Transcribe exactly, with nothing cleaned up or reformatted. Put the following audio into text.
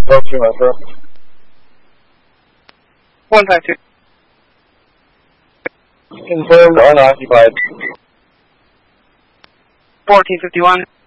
Go to my bro. one five two. Confirmed unoccupied. fourteen fifty-one.